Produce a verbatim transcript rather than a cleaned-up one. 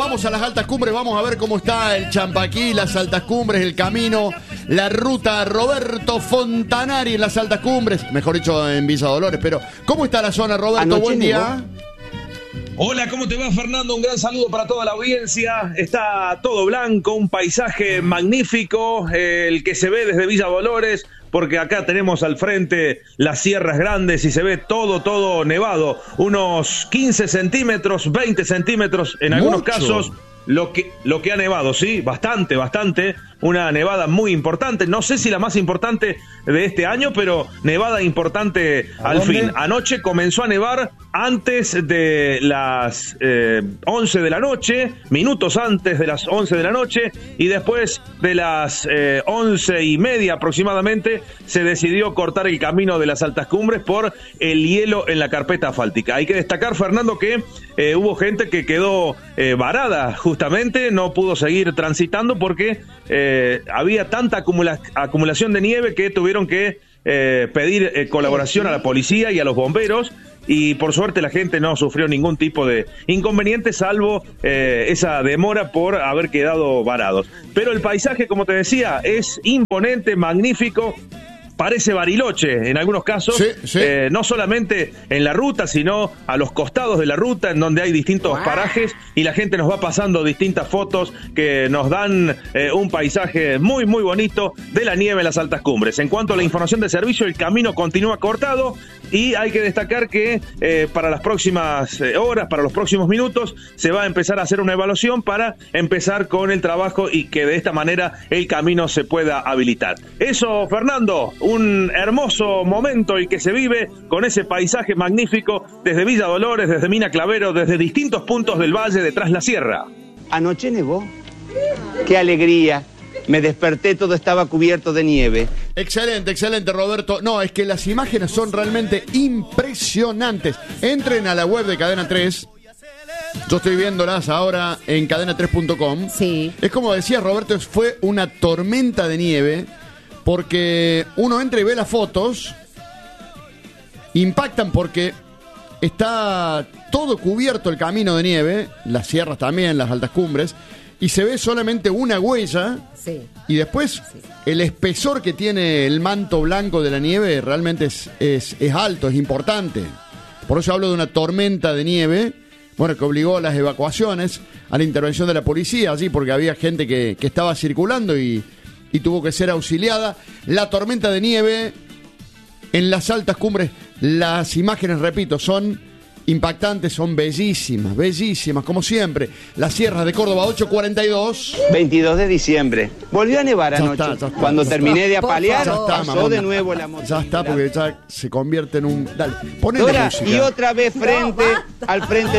vamos a las altas cumbres, vamos a ver cómo está el Champaquí, las altas cumbres, el camino, la ruta Roberto Fontanari en las altas cumbres, mejor dicho en Villa Dolores, pero ¿cómo está la zona, Roberto? Anoche Buen día. Hola, ¿cómo te va, Fernando? Un gran saludo para toda la audiencia. Está todo blanco, un paisaje magnífico, eh, el que se ve desde Villa Dolores, porque acá tenemos al frente las Sierras Grandes y se ve todo, todo nevado. Unos quince centímetros, veinte centímetros en algunos Mucho. casos. Lo que, lo que ha nevado, sí, bastante, bastante, una nevada muy importante, no sé si la más importante de este año, pero nevada importante al dónde? fin. Anoche comenzó a nevar antes de las eh, once de la noche, minutos antes de las once de la noche, y después de las eh, once y media aproximadamente se decidió cortar el camino de las altas cumbres por el hielo en la carpeta asfáltica. Hay que destacar, Fernando, que eh, hubo gente que quedó eh, varada justamente. Justamente no pudo seguir transitando porque eh, había tanta acumula acumulación de nieve que tuvieron que eh, pedir eh, colaboración a la policía y a los bomberos, y por suerte la gente no sufrió ningún tipo de inconveniente salvo eh, esa demora por haber quedado varados. Pero el paisaje, como te decía, es imponente, magnífico. Parece Bariloche en algunos casos, sí, sí. Eh, no solamente en la ruta, sino a los costados de la ruta, en donde hay distintos wow. parajes, y la gente nos va pasando distintas fotos que nos dan eh, un paisaje muy, muy bonito de la nieve en las altas cumbres. En cuanto a la información de servicio, el camino continúa cortado, y hay que destacar que eh, para las próximas eh, horas, para los próximos minutos, se va a empezar a hacer una evaluación para empezar con el trabajo y que de esta manera el camino se pueda habilitar. Eso, Fernando, un hermoso momento el que se vive con ese paisaje magnífico desde Villa Dolores, desde Mina Clavero, desde distintos puntos del valle de Tras la Sierra. Anoche nevó. ¡Qué alegría! Me desperté, todo estaba cubierto de nieve. Excelente, excelente, Roberto. No, es que las imágenes son realmente impresionantes. Entren a la web de Cadena tres. Yo estoy viéndolas ahora en cadena tres punto com. Sí. Es como decía Roberto, fue una tormenta de nieve, porque uno entra y ve las fotos, impactan porque está todo cubierto el camino de nieve, las sierras también, las altas cumbres, y se ve solamente una huella, sí. y después sí. el espesor que tiene el manto blanco de la nieve realmente es, es, es alto, es importante. Por eso hablo de una tormenta de nieve, bueno, que obligó a las evacuaciones, a la intervención de la policía allí, porque había gente que, que estaba circulando y, y tuvo que ser auxiliada. La tormenta de nieve en las altas cumbres, las imágenes, repito, son impactantes, son bellísimas, bellísimas, como siempre. Las sierras de Córdoba, ocho cuarenta y dos. veintidós de diciembre. Volvió a nevar Ya anoche. está, ya está, Cuando ya terminé está. de apalear, Ya está, pasó mamona. de nuevo la moto. Ya está, porque ya se convierte en un... Dale, ponele Dora, música. y otra vez frente No, al frente